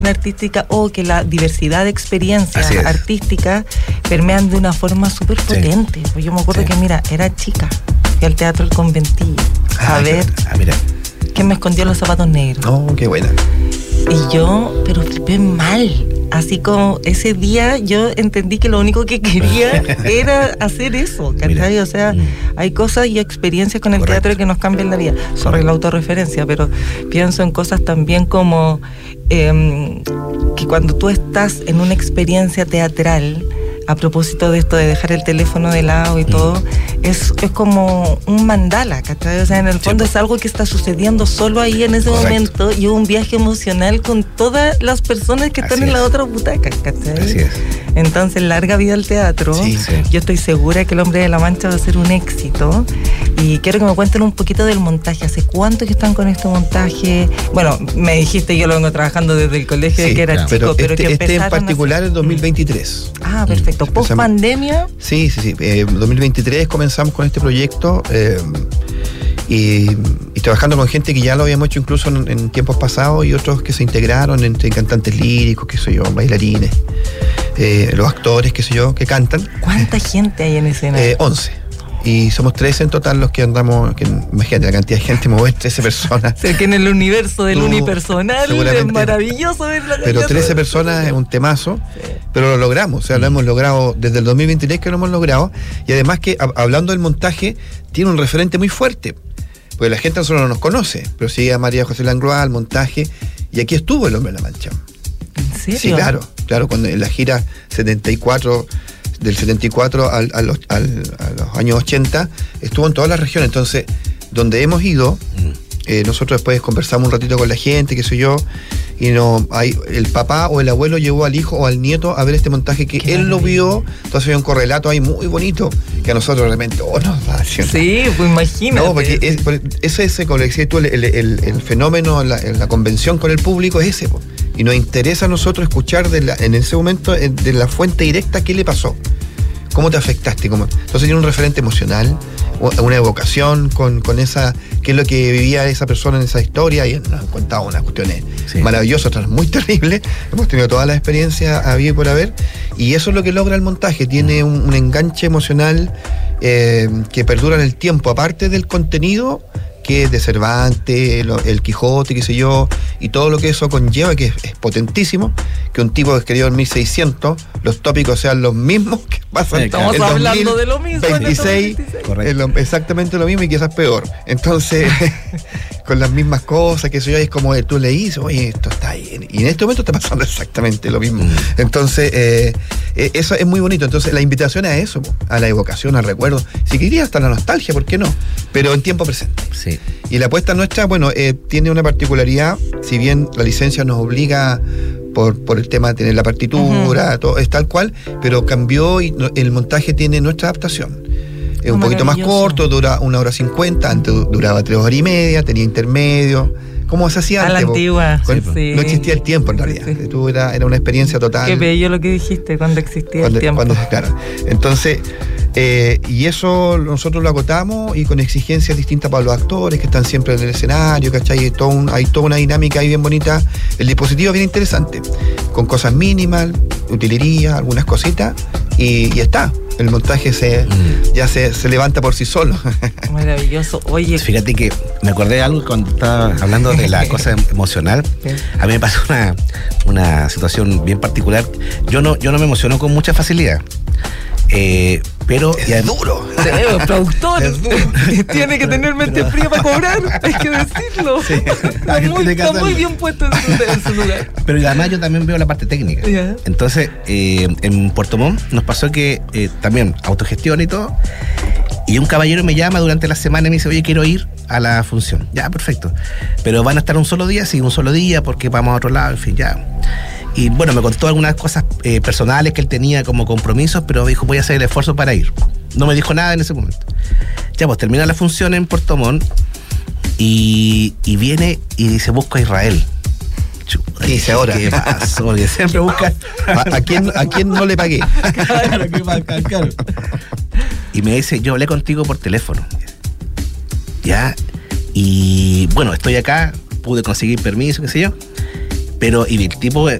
artística o que la diversidad de experiencias artísticas permean de una forma súper potente. Pues yo me acuerdo que, mira, era chica, fui al Teatro El Conventillo a ver que me escondió los zapatos negros. Oh, qué buena. Y yo, pero flipé mal. Así como ese día yo entendí que lo único que quería era hacer eso, ¿cachai? O sea, hay cosas y experiencias con el teatro que nos cambian la vida. Sobre la autorreferencia, pero pienso en cosas también como que cuando tú estás en una experiencia teatral, a propósito de esto de dejar el teléfono de lado y todo, es como un mandala, ¿cachai? O sea, en el fondo es algo que está sucediendo solo ahí en ese momento y un viaje emocional con todas las personas que están en la otra butaca, ¿cachai? Así es. Entonces, larga vida al teatro. Yo estoy segura que El Hombre de la Mancha va a ser un éxito y quiero que me cuenten un poquito del montaje. ¿Hace cuánto que están con este montaje? Bueno, me dijiste, yo lo vengo trabajando desde el colegio que era chico, pero que este en particular en 2023. Ah, perfecto. ¿Post pandemia? Sí. 2023 comenzamos con este proyecto y trabajando con gente que ya lo habíamos hecho incluso en tiempos pasados y otros que se integraron entre cantantes líricos, qué sé yo, bailarines, los actores, qué sé yo, que cantan. ¿Cuánta gente hay en escena? 11. Y somos 13 en total los que andamos, que imagínate la cantidad de gente, mover 13 personas. O sea, que en el universo del unipersonal es maravilloso ver la pero 13 personas es un temazo, pero lo logramos, o sea, lo hemos logrado desde el 2023 que lo hemos logrado, y además que, hablando del montaje, tiene un referente muy fuerte, porque la gente no nos conoce, pero sí a María José Langlois, al montaje, y aquí estuvo El Hombre de la Mancha. ¿En serio? Sí, claro, cuando en la gira 74... del 74 a los años 80, estuvo en todas las regiones. Entonces, donde hemos ido, nosotros después conversamos un ratito con la gente, qué sé yo, y el papá o el abuelo llevó al hijo o al nieto a ver este montaje que él lo vio. Entonces había un correlato ahí muy bonito que a nosotros realmente nos va haciendo. Sí, pues imagínate. No, porque ese como le decías tú, el fenómeno en la convención con el público es ese, pues. Y nos interesa a nosotros escuchar en ese momento de la fuente directa qué le pasó, cómo te afectaste. Entonces tiene un referente emocional, una evocación con esa, qué es lo que vivía esa persona en esa historia, y nos han contado unas cuestiones maravillosas, otras muy terribles. Hemos tenido toda la experiencia habida y por haber, y eso es lo que logra el montaje. Tiene un enganche emocional que perdura en el tiempo, aparte del contenido que es de Cervantes, el Quijote, qué sé yo, y todo lo que eso conlleva, que es potentísimo, que un tipo que escribió en 1600, los tópicos sean los mismos que pasan estamos en hablando de lo mismo 26, exactamente lo mismo y quizás peor. Entonces, con las mismas cosas, qué sé yo, es como tú leís, oye, esto está ahí, y en este momento está pasando exactamente lo mismo. Entonces, eso es muy bonito. Entonces, la invitación a eso, a la evocación, al recuerdo, si quería hasta la nostalgia, ¿por qué no? Pero en tiempo presente. Sí. Y la apuesta nuestra, tiene una particularidad, si bien la licencia nos obliga por el tema de tener la partitura, todo es tal cual, pero cambió y el montaje tiene nuestra adaptación. Es un poquito más corto, dura 1:50, antes duraba 3 horas y media, tenía intermedio, como se hacía antes. A la antigua. No existía el tiempo en realidad. Sí. Era una experiencia total. Qué bello lo que dijiste, cuando existía el tiempo. Claro. Entonces, y eso nosotros lo acotamos y con exigencias distintas para los actores que están siempre en el escenario, ¿cachai? Hay toda una dinámica ahí bien bonita. El dispositivo es bien interesante, con cosas mínimas, utilería, algunas cositas, y está. El montaje ya se levanta por sí solo. Maravilloso. Oye, fíjate que me acordé de algo cuando estaba hablando de la cosa emocional. A mí me pasó una situación bien particular. Yo no me emociono con mucha facilidad. Pero es duro. Productor tiene que tener mente fría para cobrar, hay que decirlo. Sí. Está muy bien puesto en su lugar. Pero además yo también veo la parte técnica. Yeah. Entonces, en Puerto Montt nos pasó que también autogestión y todo, y un caballero me llama durante la semana y me dice, oye, quiero ir a la función. Ya, perfecto. Pero van a estar un solo día porque vamos a otro lado, en fin, ya. Y bueno, me contó algunas cosas personales que él tenía como compromisos, pero dijo, voy a hacer el esfuerzo para ir. No me dijo nada en ese momento. Ya, pues termina la función en Puerto Montt y viene y dice, busco a Israel. Dice ahora. ¿Qué pasó? Porque siempre busca ¿A quién no le pagué? Claro, qué bacán, claro. Y me dice, yo hablé contigo por teléfono. Ya, y bueno, estoy acá, pude conseguir permiso, qué sé yo. Pero, y el tipo